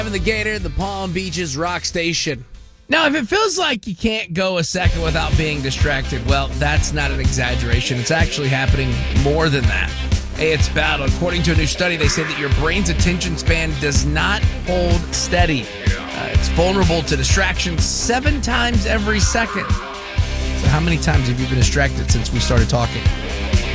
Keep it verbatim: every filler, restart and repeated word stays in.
The Gator, the Palm Beaches Rock Station. Now, if it feels like you can't go a second without being distracted, well, that's not an exaggeration. It's actually happening more than that. Hey, it's Battle. According to a new study, they say that your brain's attention span does not hold steady. Uh, it's vulnerable to distractions seven times every second. So how many times have you been distracted since we started talking?